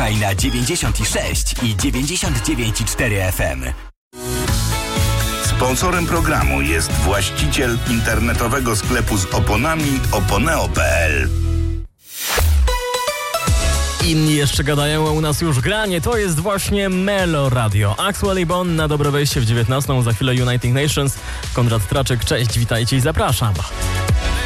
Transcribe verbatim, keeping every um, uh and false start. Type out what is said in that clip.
Słuchaj na dziewięćdziesiąt sześć i dziewięćdziesiąt dziewięć i cztery F M. Sponsorem programu jest właściciel internetowego sklepu z oponami oponeo kropka p l. Inni jeszcze gadają, a u nas już granie. To jest właśnie Melo Radio. Axwell i Bon na dobre wejście w dziewiętnastą. Za chwilę United Nations. Konrad Traczyk, cześć, witajcie i zapraszam.